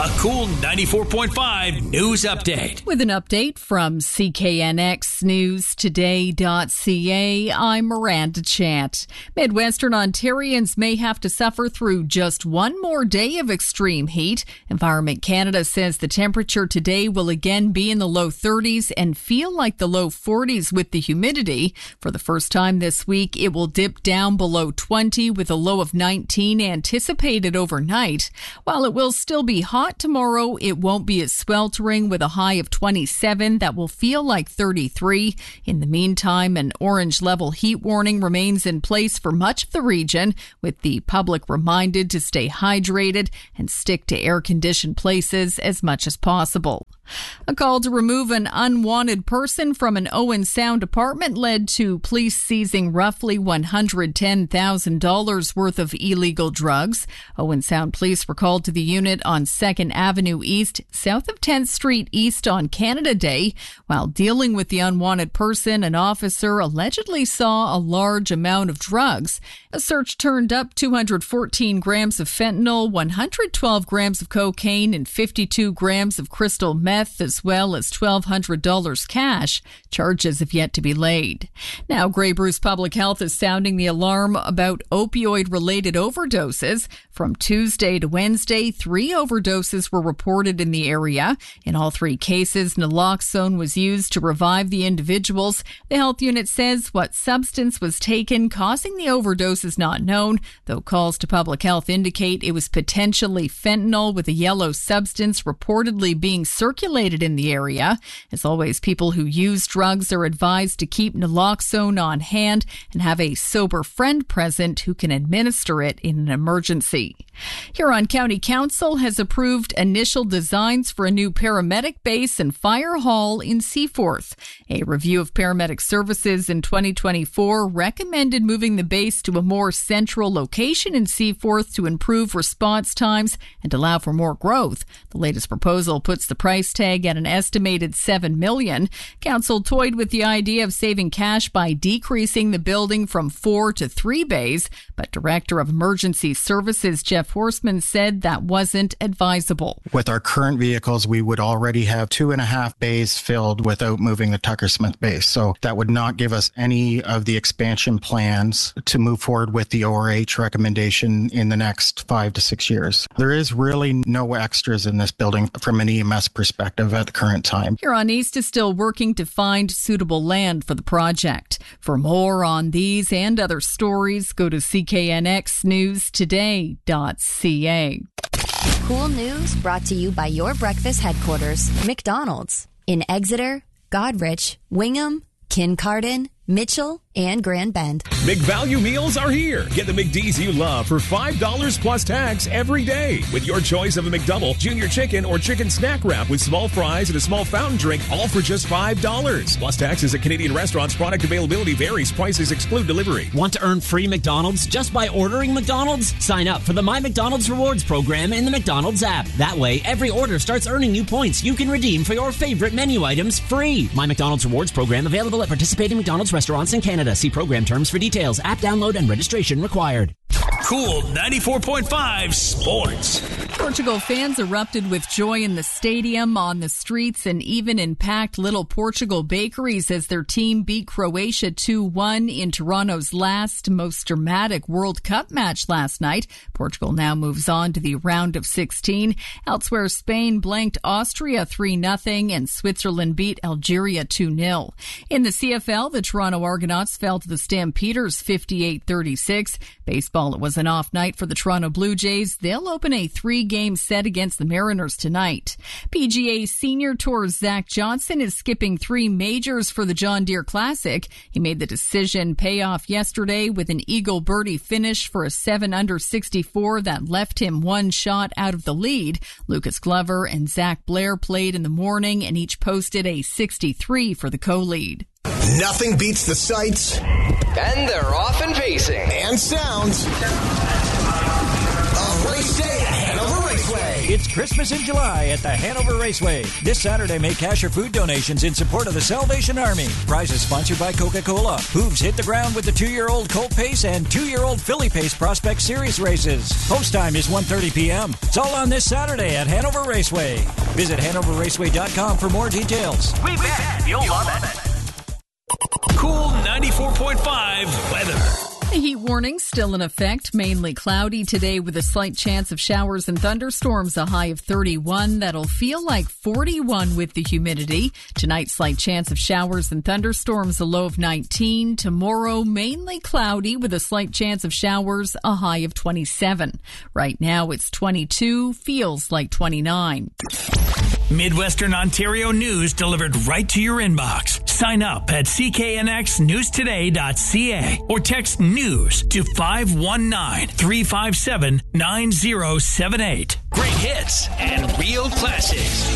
A Cool 94.5 news update. With an update from CKNXNewsToday.ca, I'm Miranda Chant. Midwestern Ontarians may have to suffer through just one more day of extreme heat. Environment Canada says the temperature today will again be in the low 30s and feel like the low 40s with the humidity. For the first time this week, it will dip down below 20 with a low of 19 anticipated overnight. While it will still be hot tomorrow, it won't be as sweltering with a high of 27 that will feel like 33. In the meantime, an orange level heat warning remains in place for much of the region, with the public reminded to stay hydrated and stick to air-conditioned places as much as possible. A call to remove an unwanted person from an Owen Sound apartment led to police seizing roughly $110,000 worth of illegal drugs. Owen Sound police were called to the unit on 2nd Avenue East, south of 10th Street East on Canada Day. While dealing with the unwanted person, an officer allegedly saw a large amount of drugs. A search turned up 214 grams of fentanyl, 112 grams of cocaine, and 52 grams of crystal meth, as well as $1,200 cash. Charges have yet to be laid. Now, Grey Bruce Public Health is sounding the alarm about opioid-related overdoses. From Tuesday to Wednesday, 3 overdoses were reported in the area. In all 3 cases, naloxone was used to revive the individuals. The health unit says what substance was taken causing the overdose is not known, though calls to public health indicate it was potentially fentanyl with a yellow substance reportedly being circulated in the area. As always, people who use drugs are advised to keep naloxone on hand and have a sober friend present who can administer it in an emergency. Huron County Council has approved initial designs for a new paramedic base and fire hall in Seaforth. A review of paramedic services in 2024 recommended moving the base to a more central location in Seaforth to improve response times and allow for more growth. The latest proposal puts the price tag at an estimated $7 million. Council toyed with the idea of saving cash by decreasing the building from 4 to 3 bays, but Director of Emergency Services Jeff Horseman said that wasn't advisable. With our current vehicles, we would already have 2.5 bays filled without moving the Tucker Smith base. So that would not give us any of the expansion plans to move forward with the ORH recommendation in the next 5 to 6 years. There is really no extras in this building from an EMS perspective at the current time. Huron East is still working to find suitable land for the project. For more on these and other stories, go to CKNXNewsToday.ca. Cool news brought to you by your breakfast headquarters, McDonald's, in Exeter, Godrich, Wingham, Kincardine, Mitchell, and Grand Bend. McValue meals are here. Get the McD's you love for $5 plus tax every day with your choice of a McDouble, junior chicken, or chicken snack wrap with small fries and a small fountain drink, all for just $5. Plus taxes at Canadian restaurants. Product availability varies. Prices exclude delivery. Want to earn free McDonald's just by ordering McDonald's? Sign up for the My McDonald's Rewards program in the McDonald's app. That way, every order starts earning you points you can redeem for your favorite menu items free. My McDonald's Rewards program available at participating McDonald's restaurants in Canada. See program terms for details. App download and registration required. Cool 94.5 Sports. Portugal fans erupted with joy in the stadium, on the streets, and even in packed Little Portugal bakeries as their team beat Croatia 2-1 in Toronto's last, most dramatic World Cup match last night. Portugal now moves on to the round of 16. Elsewhere, Spain blanked Austria 3-0 and Switzerland beat Algeria 2-0. In the CFL, the Toronto Argonauts fell to the Stampeders 58-36. Baseball, it was an off night for the Toronto Blue Jays. They'll open a 3-game set against the Mariners tonight. PGA Senior Tour's Zach Johnson is skipping 3 majors for the John Deere Classic. He made the decision pay off yesterday with an eagle birdie finish for a 7-under 64 that left him 1 shot out of the lead. Lucas Glover and Zach Blair played in the morning and each posted a 63 for the co-lead. Nothing beats the sights. And they're off and pacing. And sounds of race day at Hanover Raceway. It's Christmas in July at the Hanover Raceway. This Saturday, make cash or food donations in support of the Salvation Army. Prizes sponsored by Coca-Cola. Hooves hit the ground with the 2-year-old Colt Pace and 2-year-old Philly Pace Prospect Series races. Post time is 1:30 p.m. It's all on this Saturday at Hanover Raceway. Visit HanoverRaceway.com for more details. We bet you'll love it. Cool 94.5 weather. The heat warning still in effect, mainly cloudy today with a slight chance of showers and thunderstorms, a high of 31. That'll feel like 41 with the humidity. Tonight, slight chance of showers and thunderstorms, a low of 19. Tomorrow, mainly cloudy with a slight chance of showers, a high of 27. Right now, it's 22, feels like 29. Midwestern Ontario news delivered right to your inbox. Sign up at cknxnewstoday.ca or text news to 519-357-9078. Great hits and real classics.